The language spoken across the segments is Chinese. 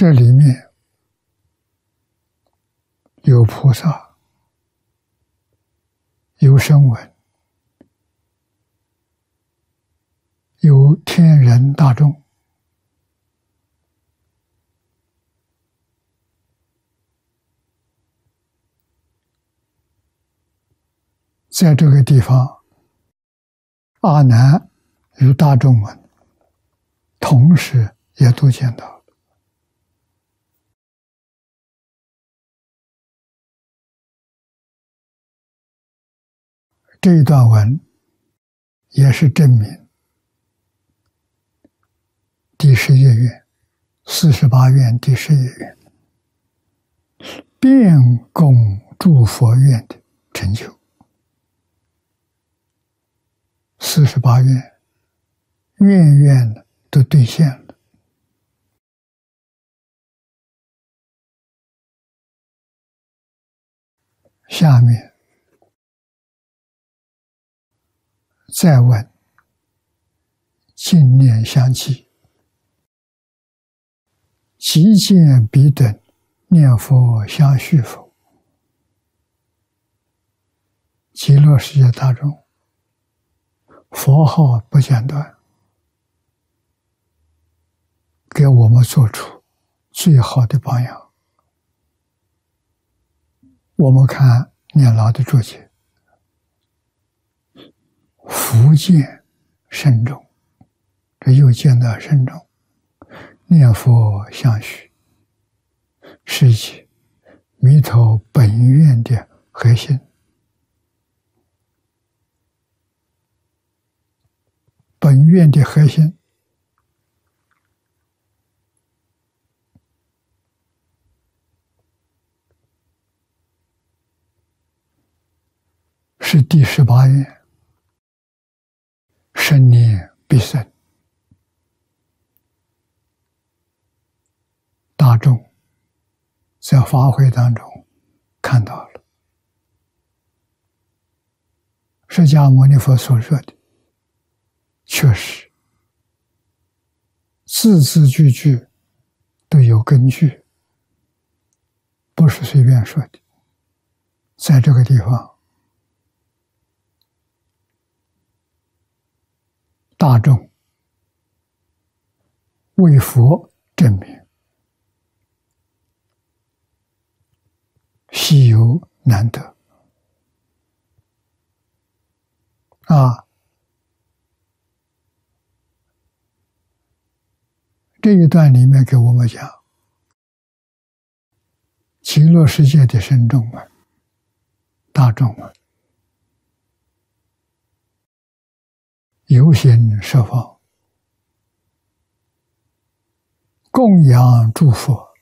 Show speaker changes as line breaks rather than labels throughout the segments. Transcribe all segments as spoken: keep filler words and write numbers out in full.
这里面有菩萨，有声闻，有天人大众，在这个地方，阿难与大众们同时也都见到了。这一段文也是证明第十一愿、四十八愿第十一愿遍供诸佛愿的成就。四十八愿愿愿都兑现了。下面再问净念相继，即见彼等念佛相续否？极乐世界大众，佛号不间断，给我们做出最好的榜样。我们看念老的注解，福见深重，这又见到深重，念佛相续，是其弥陀本愿的核心。本愿的核心是第十八愿，生念必生。大众在法会当中看到了释迦牟尼佛所说的，确实字字句句都有根据，不是随便说的。在这个地方，大众为佛证明，稀有难得啊！这一段里面给我们讲，极乐世界的圣众们、大众们，有心设法供养诸佛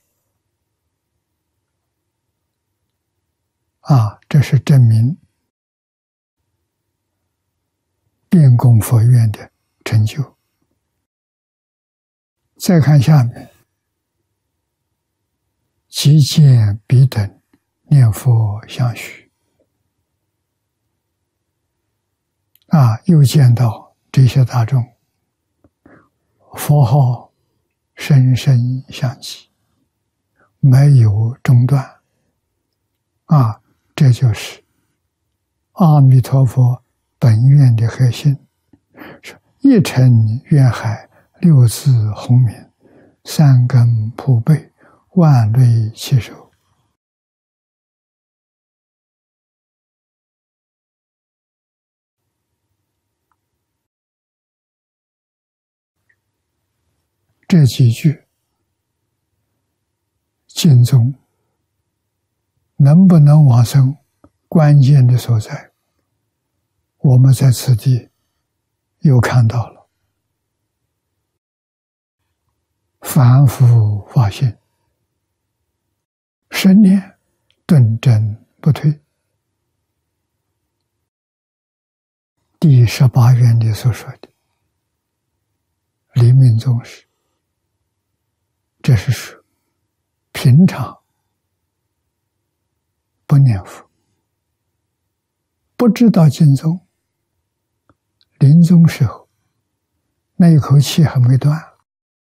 啊，这是证明遍供佛愿的成就。再看下面，即见彼等念佛相续啊，又见到这些大众佛号深深相继，没有中断啊，这就是阿弥陀佛本愿的核心，是一尘愿海，六字洪名，三根普被，万类齐手。这几句经中能不能往生，关键的所在，我们在此地又看到了。反复发心，十念顿真不退。第十八愿里所说的临命终时，这是说平常不念佛，不知道经宗，临终时候那一口气还没断，